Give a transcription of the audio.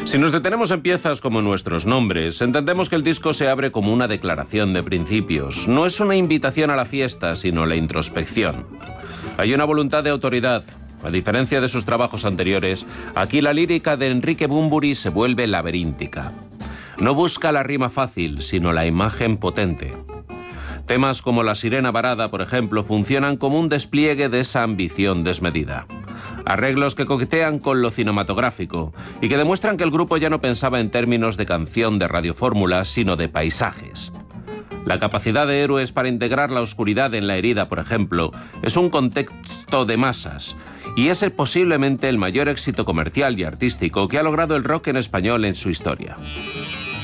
Si nos detenemos en piezas como nuestros nombres, entendemos que el disco se abre como una declaración de principios. No es una invitación a la fiesta, sino la introspección. Hay una voluntad de autoridad. A diferencia de sus trabajos anteriores, aquí la lírica de Enrique Bunbury se vuelve laberíntica. No busca la rima fácil, sino la imagen potente. Temas como La sirena varada, por ejemplo, funcionan como un despliegue de esa ambición desmedida. Arreglos que coquetean con lo cinematográfico y que demuestran que el grupo ya no pensaba en términos de canción de radiofórmula, sino de paisajes. La capacidad de Héroes para integrar la oscuridad en la herida, por ejemplo, es un contexto de masas y es posiblemente el mayor éxito comercial y artístico que ha logrado el rock en español en su historia.